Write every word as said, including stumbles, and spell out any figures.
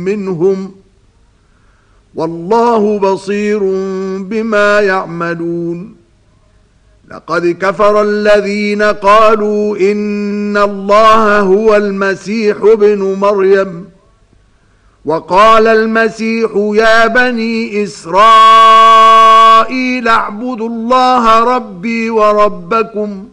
منهم والله بصير بما يعملون لقد كفر الذين قالوا إن الله هو المسيح ابن مريم وقال المسيح يا بني إسرائيل اعبدوا الله ربي وربكم